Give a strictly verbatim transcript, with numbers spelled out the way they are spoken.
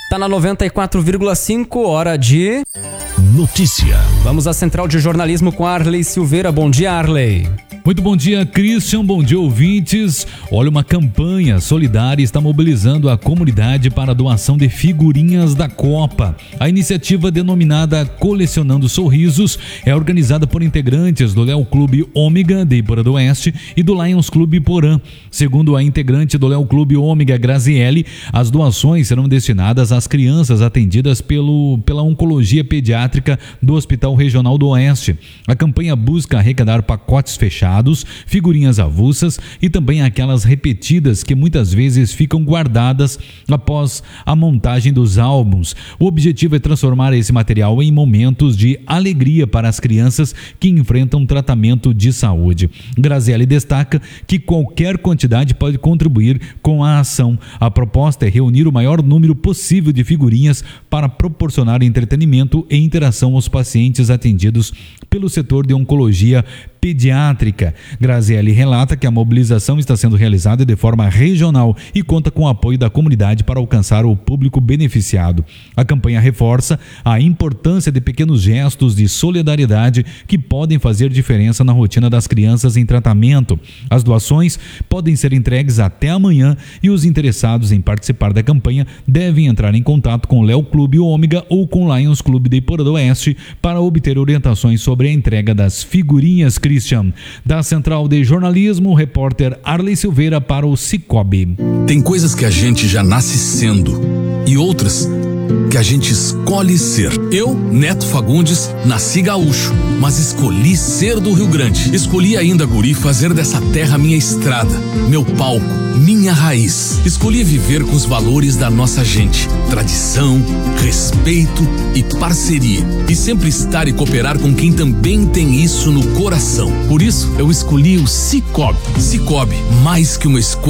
Tá na noventa e quatro vírgula cinco, hora de... Notícia. Vamos à Central de Jornalismo com Arley Silveira. Bom dia, Arley. Muito bom dia, Christian. Bom dia, ouvintes. Olha, uma campanha solidária está mobilizando a comunidade para a doação de figurinhas da Copa. A iniciativa, denominada Colecionando Sorrisos, é organizada por integrantes do Léo Clube Ômega de Iporã do Oeste e do Lions Clube Iporã. Segundo a integrante do Léo Clube Ômega, Graziele, as doações serão destinadas às crianças atendidas pelo, pela Oncologia Pediátrica do Hospital Regional do Oeste. A campanha busca arrecadar pacotes fechados, figurinhas avulsas e também aquelas repetidas que muitas vezes ficam guardadas após a montagem dos álbuns. O objetivo é transformar esse material em momentos de alegria para as crianças que enfrentam tratamento de saúde. Graziele destaca que qualquer quantidade pode contribuir com a ação. A proposta é reunir o maior número possível de figurinhas para proporcionar entretenimento e interação aos pacientes atendidos pelo setor de oncologia pediátrica. Graziele relata que a mobilização está sendo realizada de forma regional e conta com o apoio da comunidade para alcançar o público beneficiado. A campanha reforça a importância de pequenos gestos de solidariedade que podem fazer diferença na rotina das crianças em tratamento. As doações podem ser entregues até amanhã e os interessados em participar da campanha devem entrar em contato com o Léo Clube Ômega ou com o Lions Clube de Iporã do Oeste para obter orientações sobre a entrega das figurinhas. Christian, da Central de Jornalismo, o repórter Arley Silveira para o Cicobi. Tem coisas que a gente já nasce sendo e outras que a gente escolhe ser. Eu, Neto Fagundes, nasci gaúcho, mas escolhi ser do Rio Grande. Escolhi ainda, guri, fazer dessa terra minha estrada, meu palco, minha raiz. Escolhi viver com os valores da nossa gente, tradição, respeito e parceria. E sempre estar e cooperar com quem também tem isso no coração. Por isso, eu escolhi o Cicobi. Cicobi, mais que uma escolha.